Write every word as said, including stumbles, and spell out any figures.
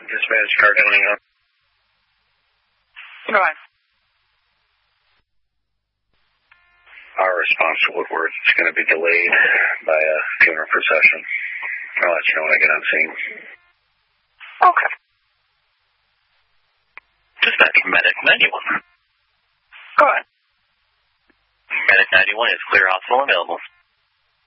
Dispatch car coming up. Go ahead. Our response to Woodward is going to be delayed by a funeral procession. I'll let you know when I get on scene. Okay. Dispatch Medic ninety-one. Go ahead. Medic ninety-one is clear, hospital available.